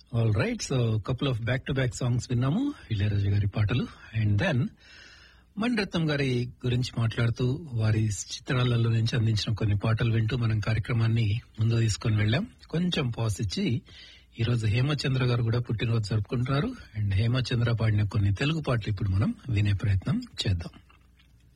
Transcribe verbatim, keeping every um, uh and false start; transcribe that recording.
All right, so couple of back to back songs విన్నాము, ఇళయరాజా గారి పాటలు. అండ్ దెన్ మణిరత్నం గారి గురించి మాట్లాడుతూ వారి చిత్రాలలో నుంచి అందించిన కొన్ని పాటలు వింటూ మనం కార్యక్రమాన్ని ముందు తీసుకొని వెళ్ళాం. కొంచెం పాస్ ఇచ్చి ఈ రోజు హేమచంద్ర గారు కూడా పుట్టినరోజు జరుపుకుంటున్నారు. అండ్ హేమచంద్ర పాడిన కొన్ని తెలుగు పాటలు ఇప్పుడు మనం వినే ప్రయత్నం చేద్దాం.